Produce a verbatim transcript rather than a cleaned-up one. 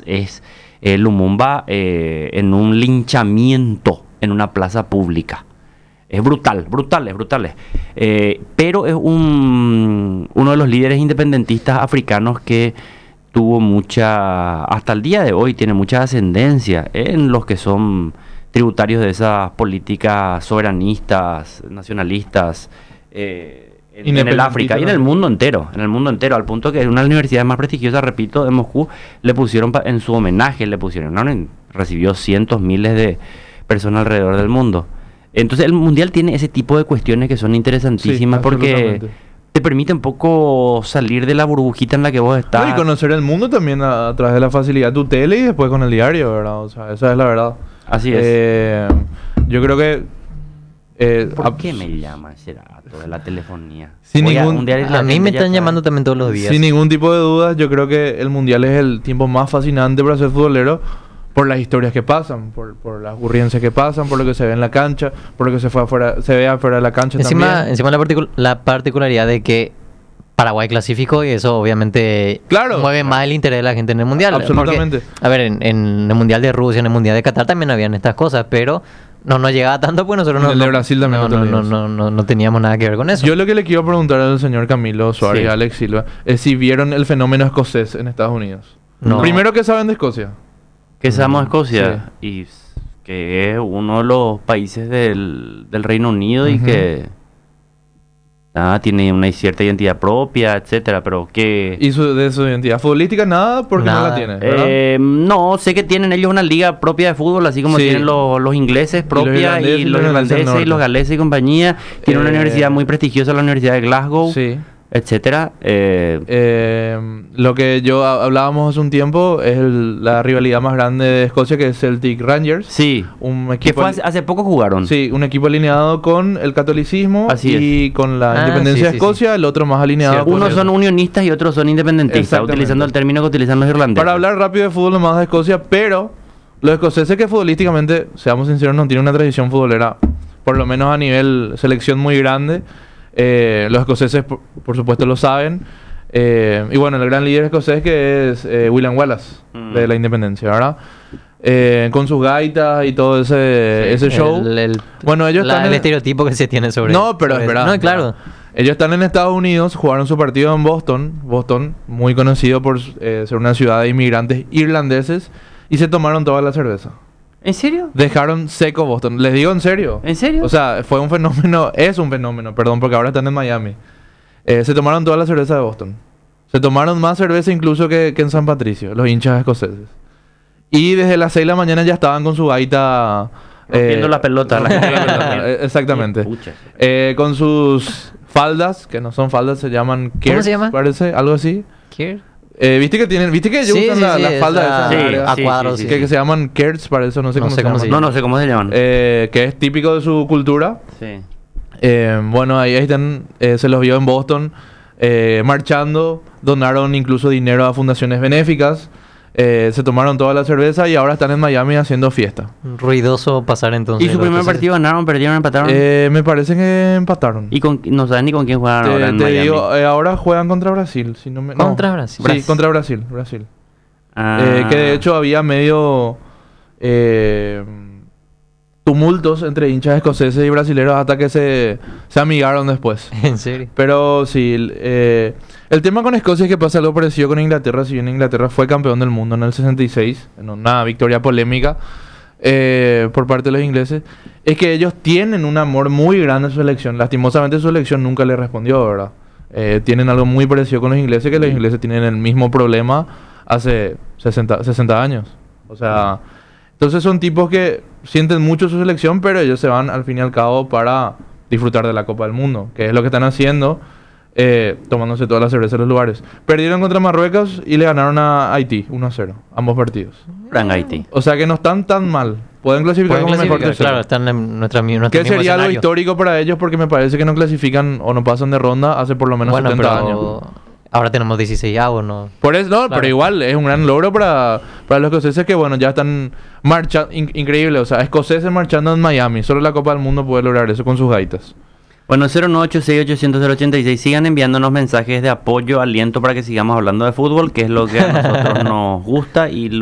es eh, Lumumba eh, en un linchamiento en una plaza pública. Es brutal, brutal, es brutal. Eh, pero es un, uno de los líderes independentistas africanos que tuvo mucha, hasta el día de hoy, tiene mucha ascendencia en los que son tributarios de esas políticas soberanistas, nacionalistas, eh, en, en el África y en el mundo entero, en el mundo entero, al punto que en una de las universidades más prestigiosas, repito, de Moscú, le pusieron pa, en su homenaje, le pusieron, no, recibió cientos, miles de personas alrededor del mundo. Entonces el mundial tiene ese tipo de cuestiones que son interesantísimas, sí, porque te permite un poco salir de la burbujita en la que vos estás. No, y conocer el mundo también a, a través de la facilidad de tu tele y después con el diario, ¿verdad? O sea, esa es la verdad. Así es. Eh, yo creo que... Eh, ¿Por a, qué me llama ese rato de la telefonía? Sin ningún, a, a mí me están llamando también todos los días. Sin ningún tipo de dudas, yo creo que el mundial es el tiempo más fascinante para ser futbolero, por las historias que pasan, por, por las ocurrencias que pasan, por lo que se ve en la cancha, por lo que se fue afuera, se ve afuera de la cancha encima, también. Encima la, particul la particularidad de que Paraguay clasificó y eso obviamente claro, mueve claro. más el interés de la gente en el mundial. Absolutamente. Porque, a ver, en, en el mundial de Rusia, en el mundial de Qatar también habían estas cosas, pero no nos llegaba tanto porque nosotros en no, el de no, Brasil también no, no, no, no, no, no teníamos nada que ver con eso. Yo lo que le quiero preguntar al señor Camilo Suárez y sí. a Alex Silva es si vieron el fenómeno escocés en Estados Unidos. No. Primero, ¿qué saben de Escocia? Que seamos Escocia, sí. Y que es uno de los países del, del Reino Unido, uh-huh. Y que nada, tiene una cierta identidad propia, etcétera, pero que... ¿Y su, de su identidad futbolística nada? Porque nada. No la tiene, ¿verdad? Eh, no, sé que tienen ellos una liga propia de fútbol, así como sí. Tienen los, los ingleses propia, y los irlandeses y, y los galeses y compañía. Tiene eh, una universidad muy prestigiosa, la Universidad de Glasgow. Sí. Etcétera. Eh, eh, lo que yo hablábamos hace un tiempo es el, la rivalidad más grande de Escocia, que es Celtic Rangers. Sí. Un equipo que fue hace, hace poco jugaron. Sí, un equipo alineado con el catolicismo. Así y es. Con la ah, independencia sí, de Escocia, sí, sí. El otro más alineado. Sí, unos son unionistas y otros son independentistas, utilizando el término que utilizan los irlandeses. Para hablar rápido de fútbol nomás de Escocia, pero los escoceses que futbolísticamente, seamos sinceros, no tienen una tradición futbolera, por lo menos a nivel selección muy grande. Eh, los escoceses, por, por supuesto, lo saben. Eh, y bueno, el gran líder escocés que es eh, William Wallace, mm. de la independencia, ¿verdad? Eh, con sus gaitas y todo ese, sí, ese show. El, el, bueno, ellos la, están... El en... estereotipo que se tiene sobre... No, pero sobre espera. No, claro. Ellos están en Estados Unidos, jugaron su partido en Boston. Boston, muy conocido por eh, ser una ciudad de inmigrantes irlandeses. Y se tomaron toda la cerveza. ¿En serio? Dejaron seco Boston. Les digo en serio. ¿En serio? O sea, fue un fenómeno, es un fenómeno, perdón, porque ahora están en Miami. Eh, se tomaron toda la cerveza de Boston. Se tomaron más cerveza incluso que, que en San Patricio, los hinchas escoceses. Y desde las seis de la mañana ya estaban con su gaita... Rompiendo eh, la pelota. La pelota exactamente. Eh, con sus faldas, que no son faldas, se llaman kiers, ¿cómo se llama? Parece, algo así. ¿Kiers? Eh, ¿Viste que tienen, viste que ellos sí, usan sí, la, sí, la falda esa, de sí, esa, sí, a cuadros, sí, sí, que, sí. que se llaman kerts, para eso no sé no cómo sé se cómo llaman. se No, no sé cómo se llaman. Eh, que es típico de su cultura. Sí. Eh, bueno, ahí están, eh, se los vio en Boston eh, marchando, donaron incluso dinero a fundaciones benéficas. Eh, se tomaron toda la cerveza y ahora están en Miami haciendo fiesta. Ruidoso pasar entonces. ¿Y su primer partido ganaron, perdieron, empataron? Eh, me parece que empataron. ¿Y con, no saben ni con quién juegan te, ahora en te Miami? Digo, eh, ahora juegan contra Brasil. Si no me, ¿Contra no. Brasil? Sí, Brasil. contra Brasil. Brasil. Ah. Eh, que de hecho había medio eh, tumultos entre hinchas escoceses y brasileños hasta que se, se amigaron después. ¿En serio? Pero sí, eh, el tema con Escocia es que pasa algo parecido con Inglaterra. Si bien Inglaterra fue campeón del mundo en el sesenta y seis, en una victoria polémica eh, por parte de los ingleses, es que ellos tienen un amor muy grande a su selección. Lastimosamente su selección nunca le respondió, ¿verdad? Eh, tienen algo muy parecido con los ingleses, que los ingleses tienen el mismo problema hace sesenta años. O sea, entonces son tipos que sienten mucho su selección, pero ellos se van al fin y al cabo para disfrutar de la Copa del Mundo, que es lo que están haciendo, eh, tomándose todas las cervezas en los lugares. Perdieron contra Marruecos y le ganaron a Haití uno a cero, ambos partidos. Gran Haití. O sea que no están tan mal. Pueden clasificar Pueden como clasificar, mejor tercero. claro, están en nuestra, nuestra Que mismo sería algo escenario. histórico para ellos, porque me parece que no clasifican o no pasan de ronda hace por lo menos bueno, setenta pero años. ahora tenemos dieciséis avos, ¿no? Por eso, no, Claro. pero igual es un gran logro para, para los escoceses que, bueno, ya están marchando, in- increíble, o sea, escoceses marchando en Miami. Solo la Copa del Mundo puede lograr eso con sus gaitas. Bueno, cero nueve ocho seis ocho cero cero ocho seis. Sigan enviándonos mensajes de apoyo, aliento para que sigamos hablando de fútbol, que es lo que a nosotros nos gusta y lo